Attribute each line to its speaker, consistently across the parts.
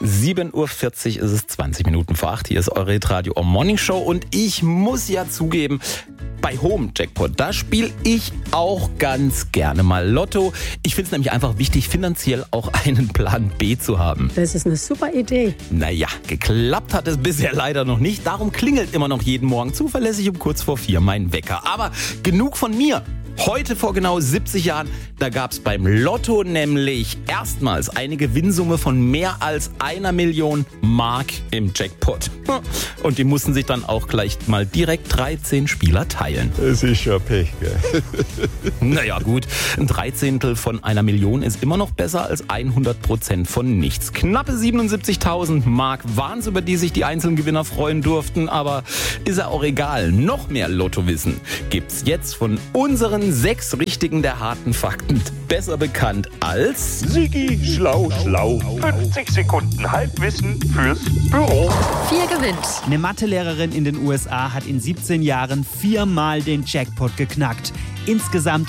Speaker 1: 7.40 Uhr ist es, 20 Minuten vor 8. Hier ist eure Hitradio Morning Show und ich muss ja zugeben, bei Home Jackpot, da spiele ich auch ganz gerne mal Lotto. Ich finde es nämlich einfach wichtig, finanziell auch einen Plan B zu haben.
Speaker 2: Das ist eine super Idee.
Speaker 1: Naja, geklappt hat es bisher leider noch nicht. Darum klingelt immer noch jeden Morgen zuverlässig um kurz vor 4 mein Wecker. Aber genug von mir. Heute vor genau 70 Jahren, da gab es beim Lotto nämlich erstmals eine Gewinnsumme von mehr als 1 Million Mark im Jackpot. Und die mussten sich dann auch gleich mal direkt 13 Spieler teilen.
Speaker 3: Das ist schon Pech, gell?
Speaker 1: Naja gut, ein 13. von 1 Million ist immer noch besser als 100% von nichts. Knappe 77.000 Mark waren es, über die sich die einzelnen Gewinner freuen durften. Aber ist ja auch egal. Noch mehr Lottowissen gibt's jetzt von unseren 6 Richtigen der harten Fakten. Besser bekannt als
Speaker 4: Sigi Schlau Schlau. 50 Sekunden Halbwissen fürs Büro.
Speaker 5: 4 gewinnt.
Speaker 6: Eine Mathelehrerin in den USA hat in 17 Jahren 4-mal den Jackpot geknackt. Insgesamt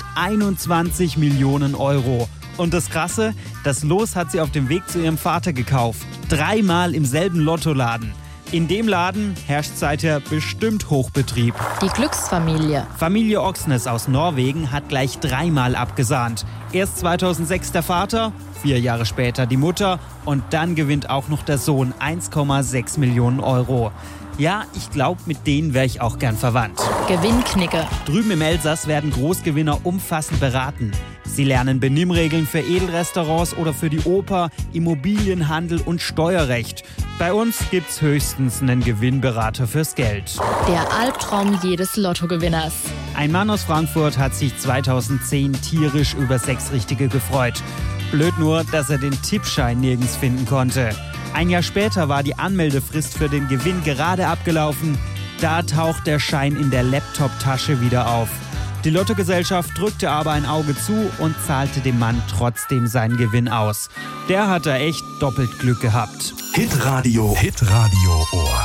Speaker 6: 21 Millionen Euro. Und das Krasse, das Los hat sie auf dem Weg zu ihrem Vater gekauft. 3-mal im selben Lottoladen. In dem Laden herrscht seither bestimmt Hochbetrieb.
Speaker 5: Die Glücksfamilie.
Speaker 6: Familie Oksnes aus Norwegen hat gleich 3-mal abgesahnt. Erst 2006 der Vater, 4 Jahre später die Mutter und dann gewinnt auch noch der Sohn 1,6 Millionen Euro. Ja, ich glaube, mit denen wäre ich auch gern verwandt.
Speaker 5: Gewinnknicke.
Speaker 6: Drüben im Elsass werden Großgewinner umfassend beraten. Sie lernen Benimmregeln für Edelrestaurants oder für die Oper, Immobilienhandel und Steuerrecht. Bei uns gibt's höchstens einen Gewinnberater fürs Geld.
Speaker 5: Der Albtraum jedes Lottogewinners.
Speaker 6: Ein Mann aus Frankfurt hat sich 2010 tierisch über 6 Richtige gefreut. Blöd nur, dass er den Tippschein nirgends finden konnte. Ein Jahr später war die Anmeldefrist für den Gewinn gerade abgelaufen. Da taucht der Schein in der Laptop-Tasche wieder auf. Die Lottogesellschaft drückte aber ein Auge zu und zahlte dem Mann trotzdem seinen Gewinn aus. Der hat da echt doppelt Glück gehabt.
Speaker 7: Hitradio Ohr.